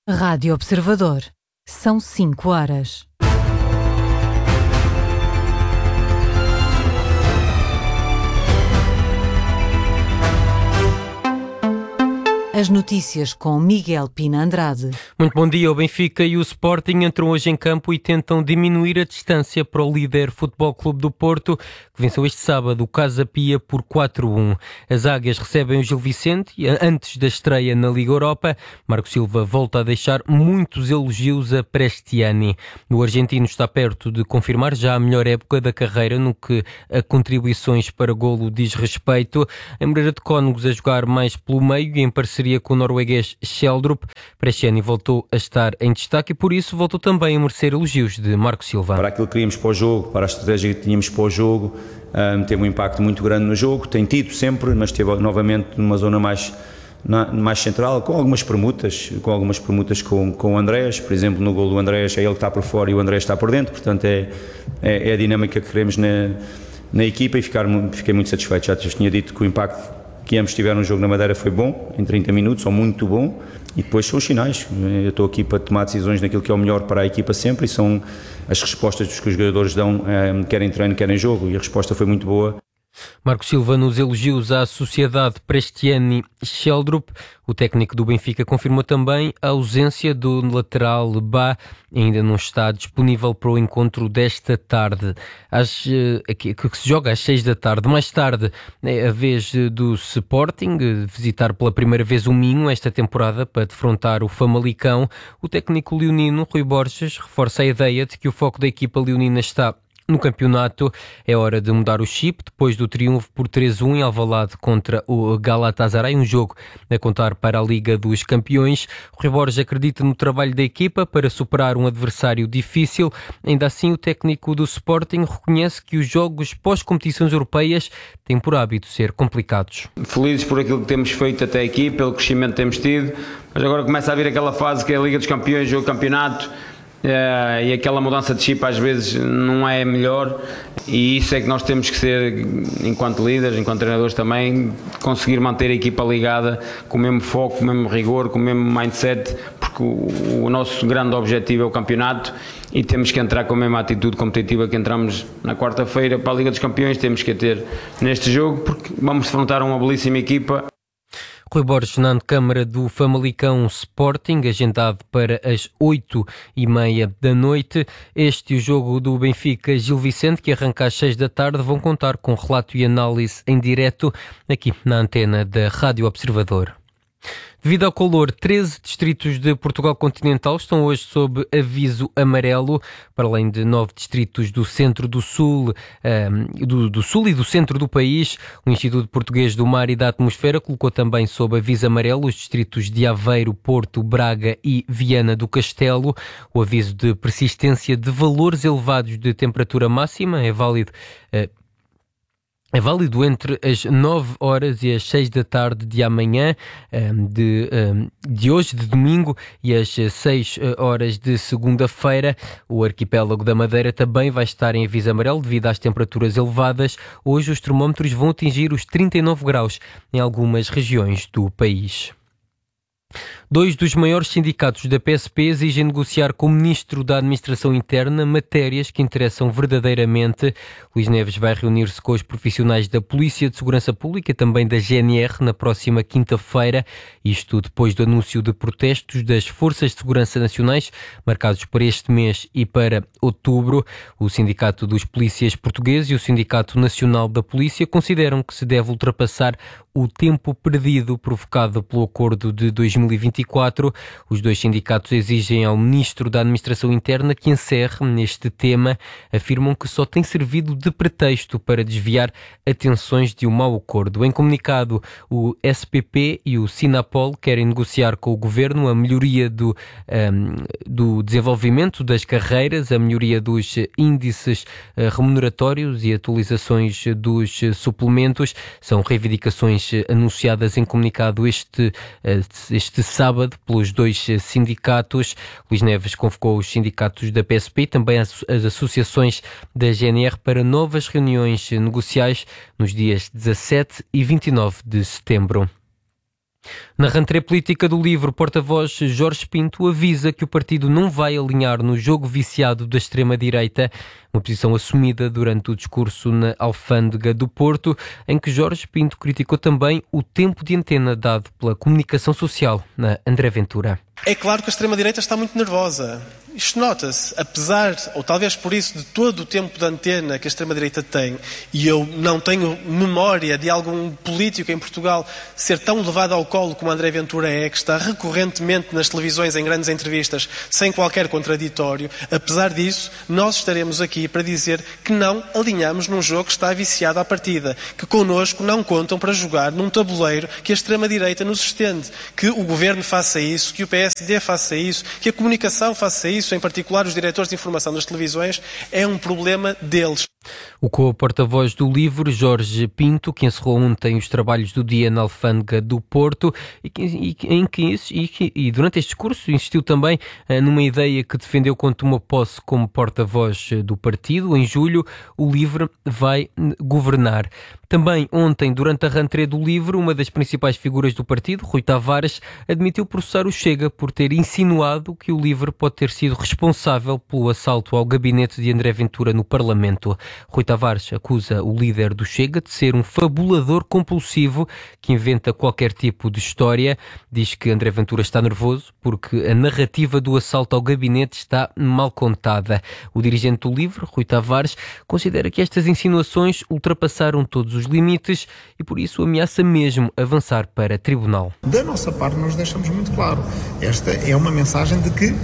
Rádio Observador. São 5 horas. As notícias com Miguel Pina Andrade. Muito bom dia. O Benfica e o Sporting entram hoje em campo e tentam diminuir a distância para o líder Futebol Clube do Porto, que venceu este sábado o Casa Pia por 4-1. As Águias recebem o Gil Vicente antes da estreia na Liga Europa. Marco Silva volta a deixar muitos elogios a Prestiani. O argentino está perto de confirmar já a melhor época da carreira no que a contribuições para golo diz respeito. Em Moreira de Cónegos a jogar mais pelo meio e em parceria com o norueguês Schjelderup, Prestiani voltou a estar em destaque e por isso voltou também a merecer elogios de Marco Silva. Para aquilo que queríamos para o jogo, para a estratégia que tínhamos para o jogo, teve um impacto muito grande no jogo, tem tido sempre, mas teve novamente numa zona mais central, com algumas permutas com o Andrés, por exemplo, no golo do Andrés é ele que está por fora e o Andrés está por dentro, portanto é a dinâmica que queremos na equipa e fiquei muito satisfeito. Já tinha dito que o impacto que ambos tiveram no jogo na Madeira foi bom, em 30 minutos, ou muito bom, e depois são os sinais. Eu estou aqui para tomar decisões naquilo que é o melhor para a equipa sempre, e são as respostas que os jogadores dão, quer em treino, quer em jogo, e a resposta foi muito boa. Marco Silva nos elogios à sociedade Prestiani-Schjelderup. O técnico do Benfica confirmou também a ausência do lateral Bá, ainda não está disponível para o encontro desta tarde, que se joga às 6 da tarde. Mais tarde é a vez do Sporting visitar pela primeira vez o Minho esta temporada para defrontar o Famalicão. O técnico leonino Rui Borges reforça a ideia de que o foco da equipa leonina está no campeonato. É hora de mudar o chip depois do triunfo por 3-1 em Alvalade contra o Galatasaray, um jogo a contar para a Liga dos Campeões. O Rui Borges acredita no trabalho da equipa para superar um adversário difícil. Ainda assim, o técnico do Sporting reconhece que os jogos pós-competições europeias têm por hábito ser complicados. Felizes por aquilo que temos feito até aqui, pelo crescimento que temos tido, mas agora começa a vir aquela fase que é a Liga dos Campeões, o campeonato. E aquela mudança de chip às vezes não é melhor, e isso é que nós temos que ser, enquanto líderes, enquanto treinadores também, conseguir manter a equipa ligada com o mesmo foco, com o mesmo rigor, com o mesmo mindset, porque o nosso grande objetivo é o campeonato e temos que entrar com a mesma atitude competitiva que entramos na quarta-feira para a Liga dos Campeões. Temos que ter neste jogo, porque vamos defrontar uma belíssima equipa. Rui Borges na antecâmara do Famalicão Sporting, agendado para as 8h30 da noite. Este e o jogo do Benfica Gil Vicente, que arranca às 6 da tarde, vão contar com relato e análise em direto aqui na antena da Rádio Observador. Devido ao calor, 13 distritos de Portugal continental estão hoje sob aviso amarelo, para além de 9 distritos do centro do sul, do sul e do centro do país. O Instituto Português do Mar e da Atmosfera colocou também sob aviso amarelo os distritos de Aveiro, Porto, Braga e Viana do Castelo. O aviso de persistência de valores elevados de temperatura máxima é válido entre as 9 horas e as 6 da tarde de amanhã, de hoje, de domingo, e as 6 horas de segunda-feira. O arquipélago da Madeira também vai estar em aviso amarelo devido às temperaturas elevadas. Hoje os termómetros vão atingir os 39 graus em algumas regiões do país. 2 dos maiores sindicatos da PSP exigem negociar com o Ministro da Administração Interna matérias que interessam verdadeiramente. Luís Neves vai reunir-se com os profissionais da Polícia de Segurança Pública e também da GNR na próxima quinta-feira. Isto depois do anúncio de protestos das Forças de Segurança Nacionais, marcados para este mês e para outubro. O Sindicato dos Polícias Portugueses e o Sindicato Nacional da Polícia consideram que se deve ultrapassar o tempo perdido provocado pelo acordo de 2024. Os dois sindicatos exigem ao Ministro da Administração Interna que encerre neste tema. Afirmam que só tem servido de pretexto para desviar atenções de um mau acordo. Em comunicado, o SPP e o Sinapol querem negociar com o Governo a melhoria do desenvolvimento das carreiras, a melhoria dos índices remuneratórios e atualizações dos suplementos. São reivindicações anunciadas em comunicado este sábado pelos dois sindicatos. Luís Neves convocou os sindicatos da PSP e também as associações da GNR para novas reuniões negociais nos dias 17 e 29 de setembro. Na rentrée política do livro, o porta-voz Jorge Pinto avisa que o partido não vai alinhar no jogo viciado da extrema-direita, uma posição assumida durante o discurso na Alfândega do Porto, em que Jorge Pinto criticou também o tempo de antena dado pela comunicação social na André Ventura. É claro que a extrema-direita está muito nervosa. Isto nota-se, apesar, ou talvez por isso, de todo o tempo de antena que a extrema-direita tem, e eu não tenho memória de algum político em Portugal ser tão levado ao colo como André Ventura é, que está recorrentemente nas televisões em grandes entrevistas, sem qualquer contraditório. Apesar disso, nós estaremos aqui para dizer que não alinhamos num jogo que está viciado à partida, que connosco não contam para jogar num tabuleiro que a extrema-direita nos estende, que o Governo faça isso, que o PSD faça isso, que a comunicação faça isso, em particular os diretores de informação das televisões, é um problema deles. O co-porta-voz do livro, Jorge Pinto, que encerrou ontem os trabalhos do dia na Alfândega do Porto e durante este discurso insistiu também numa ideia que defendeu quando tomou posse como porta-voz do partido. Em julho, o LIVRE vai governar. Também ontem, durante a rentrée do LIVRE, uma das principais figuras do partido, Rui Tavares, admitiu processar o Chega por ter insinuado que o LIVRE pode ter sido responsável pelo assalto ao gabinete de André Ventura no Parlamento. Rui Tavares acusa o líder do Chega de ser um fabulador compulsivo que inventa qualquer tipo de história. Diz que André Ventura está nervoso porque a narrativa do assalto ao gabinete está mal contada. O dirigente do LIVRE, Rui Tavares, considera que estas insinuações ultrapassaram todos os limites e por isso ameaça mesmo avançar para tribunal. Da nossa parte nós deixamos muito claro, esta é uma mensagem de que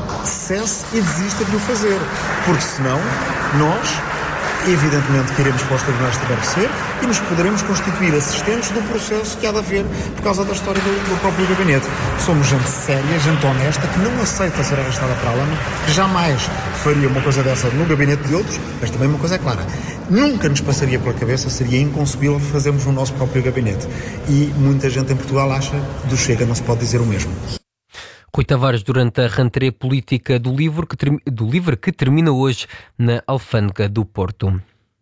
cesse e desista de o fazer, porque senão nós evidentemente que iremos para os tribunais se tiver que ser e nos poderemos constituir assistentes do processo que há de haver por causa da história do próprio gabinete. Somos gente séria, gente honesta, que não aceita ser arrastada para a lama, que jamais faria uma coisa dessa no gabinete de outros, mas também uma coisa é clara, nunca nos passaria pela cabeça, seria inconcebível fazermos no nosso próprio gabinete. E muita gente em Portugal acha que do Chega não se pode dizer o mesmo. Rui Tavares, durante a rentrée política do LIVRE que termina hoje na Alfândega do Porto.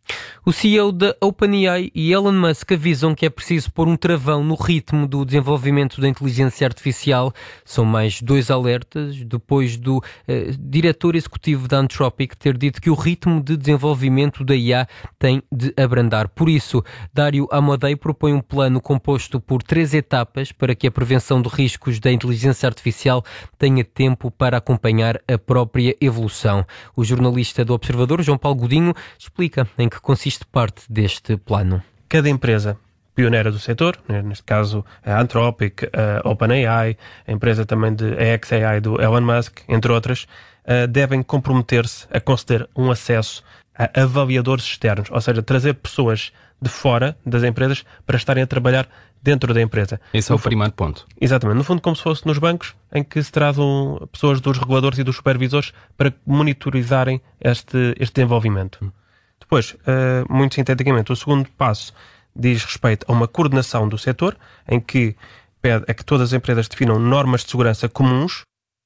O CEO da OpenAI e Elon Musk avisam que é preciso pôr um travão no ritmo do desenvolvimento da inteligência artificial. São mais 2 alertas depois do diretor executivo da Anthropic ter dito que o ritmo de desenvolvimento da IA tem de abrandar. Por isso, Dario Amodei propõe um plano composto por 3 etapas para que a prevenção de riscos da inteligência artificial tenha tempo para acompanhar a própria evolução. O jornalista do Observador, João Paulo Godinho, explica em que consiste parte deste plano. Cada empresa pioneira do setor, neste caso a Anthropic, a OpenAI, a empresa também de xAI do Elon Musk, entre outras, devem comprometer-se a conceder um acesso a avaliadores externos, ou seja, trazer pessoas de fora das empresas para estarem a trabalhar dentro da empresa. Esse é o primeiro ponto. Exatamente. No fundo, como se fosse nos bancos, em que se trazem pessoas dos reguladores e dos supervisores para monitorizarem este desenvolvimento. Depois, muito sinteticamente, o segundo passo diz respeito a uma coordenação do setor, em que pede a que todas as empresas definam normas de segurança comuns.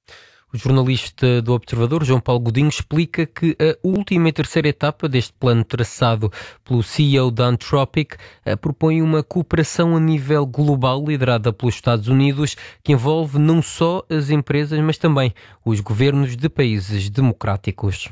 O jornalista do Observador, João Paulo Godinho, explica que a última e terceira etapa deste plano traçado pelo CEO da Anthropic propõe uma cooperação a nível global liderada pelos Estados Unidos, que envolve não só as empresas, mas também os governos de países democráticos.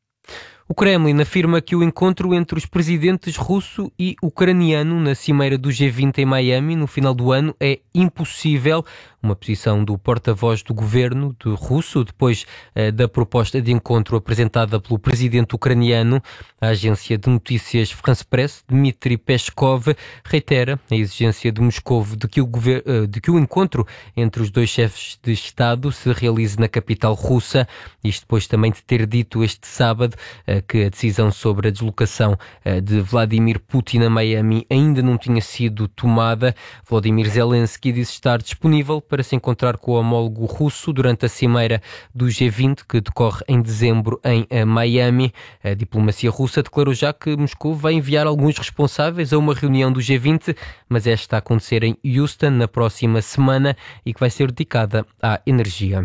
O Kremlin afirma que o encontro entre os presidentes russo e ucraniano na cimeira do G20 em Miami no final do ano é impossível. Uma posição do porta-voz do governo russo, depois da proposta de encontro apresentada pelo presidente ucraniano. A agência de notícias France Press, Dmitry Peskov, reitera a exigência de Moscou de que o encontro entre os dois chefes de Estado se realize na capital russa. Isto depois também de ter dito este sábado que a decisão sobre a deslocação de Vladimir Putin a Miami ainda não tinha sido tomada. Volodymyr Zelensky disse estar disponível para se encontrar com o homólogo russo durante a cimeira do G20, que decorre em dezembro em Miami. A diplomacia russa declarou já que Moscou vai enviar alguns responsáveis a uma reunião do G20, mas esta a acontecer em Houston na próxima semana e que vai ser dedicada à energia.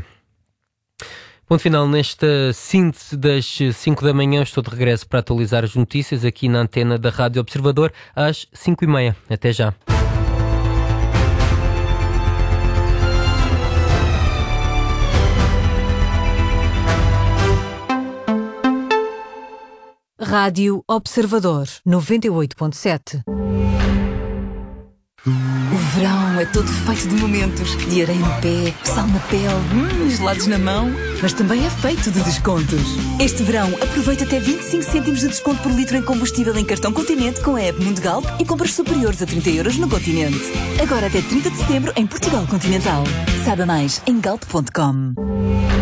Ponto final nesta síntese das 5 da manhã. Estou de regresso para atualizar as notícias aqui na antena da Rádio Observador às 5h30. Até já. Rádio Observador 98.7. O verão é todo feito de momentos, de areia no pé, sal na pele, gelados na mão, mas também é feito de descontos. Este verão aproveita até 25 cêntimos de desconto por litro em combustível em cartão Continente com a app Mundo Galp e compras superiores a 30 € no Continente. Agora até 30 de setembro em Portugal Continental. Saiba mais em galp.com.